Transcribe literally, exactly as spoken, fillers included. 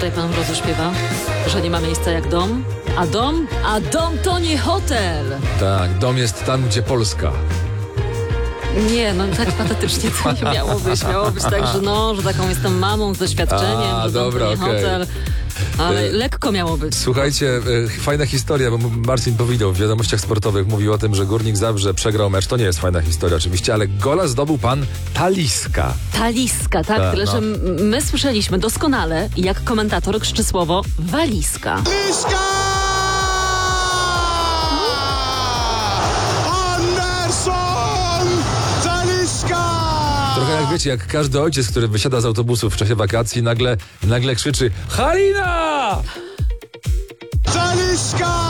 tutaj pan Mrozu śpiewa, że nie ma miejsca jak dom. A dom? A dom to nie hotel. Tak, dom jest tam, gdzie Polska. Nie, no tak patetycznie to nie miało być. Miało być tak, że no, że taką jestem mamą z doświadczeniem, A, że dom dobra, to nie okej. hotel. Ale Y- lekko miało być. Słuchajcie, e, fajna historia, bo Marcin powiedział w wiadomościach sportowych, mówił o tym, że Górnik Zabrze przegrał mecz. To nie jest fajna historia oczywiście, ale gola zdobył pan Taliska. Taliska, tak, Tak, tyle, no. że m- my słyszeliśmy doskonale, jak komentator krzyczy słowo walizka. Taliska! Anderson! Taliska! Trochę jak wiecie, jak każdy ojciec, który wysiada z autobusu w czasie wakacji, nagle, nagle krzyczy Halina! Taliska!